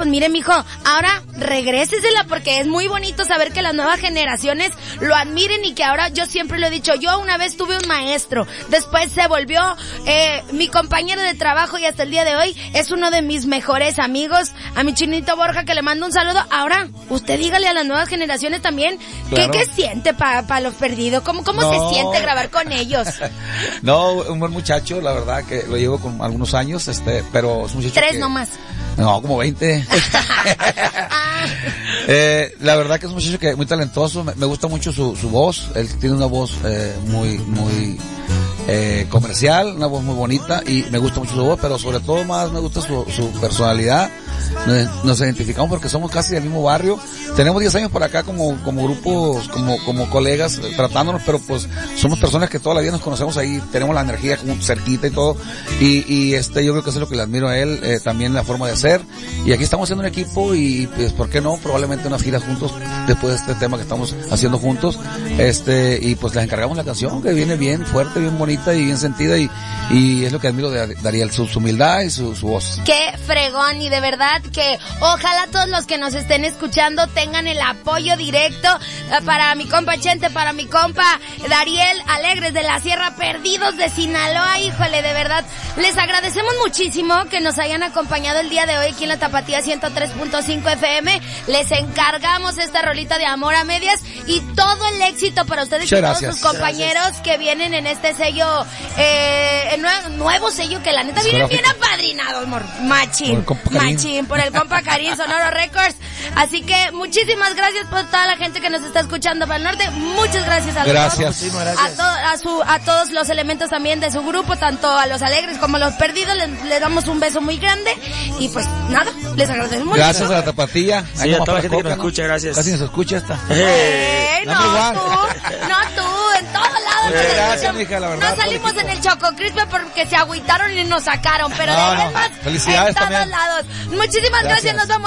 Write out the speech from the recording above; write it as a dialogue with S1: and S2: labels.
S1: pues mire, mijo, ahora regrésesela, porque es muy bonito saber que las nuevas generaciones lo admiren y que ahora, yo siempre lo he dicho, yo una vez tuve un maestro, después se volvió mi compañero de trabajo y hasta el día de hoy es uno de mis mejores amigos, a mi Chinito Borja, que le mando un saludo. Ahora, usted dígale a las nuevas generaciones también, claro, ¿qué siente para los perdidos? ¿Cómo se siente grabar con ellos?
S2: No, un buen muchacho, la verdad que lo llevo con algunos años, pero es un muchacho
S1: 3 nomás.
S2: No, como 20. La verdad que es un muchacho que muy talentoso, me gusta mucho su voz, él tiene una voz muy comercial, una voz muy bonita y me gusta mucho su voz, pero sobre todo más me gusta su personalidad. Nos identificamos porque somos casi del mismo barrio, tenemos 10 años por acá como grupos, como colegas tratándonos, pero pues somos personas que toda la vida nos conocemos ahí, tenemos la energía como cerquita y todo, y yo creo que eso es lo que le admiro a él, también la forma de ser, y aquí estamos haciendo un equipo y pues ¿por qué no? Probablemente unas giras juntos después de este tema que estamos haciendo juntos, y pues les encargamos la canción que viene bien fuerte, bien bonita y bien sentida, y es lo que admiro de Dariel, su humildad y su voz.
S1: Qué fregón, y de verdad que ojalá todos los que nos estén escuchando tengan el apoyo directo para mi compa Chente, para mi compa Dariel Alegres de la Sierra, Perdidos de Sinaloa. Híjole, de verdad, les agradecemos muchísimo que nos hayan acompañado el día de hoy aquí en la Tapatía 103.5 FM. Les encargamos esta rolita de Amor a Medias y todo el éxito para ustedes y todos sus compañeros que vienen en este sello, nuevo sello que la neta vienen bien apadrinados, machín, por el compa Karim, Sonoro Records. Así que muchísimas gracias por toda la gente que nos está escuchando para el norte. Muchas gracias a a todos los elementos también de su grupo, tanto a los Alegres como a los Perdidos. Les damos un beso muy grande y pues nada, les agradecemos mucho.
S2: Gracias a la Tapatía.
S3: Sí, a toda la gente que nos escucha, gracias.
S2: Casi nos escucha esta.
S1: No tú, en todos lados.
S2: Gracias, mija, la verdad.
S1: No salimos en el Choco Crispy porque se agüitaron y nos sacaron, pero de demás,
S2: felicidades
S1: en todos
S2: también.
S1: lados. Muchísimas gracias, nos vemos.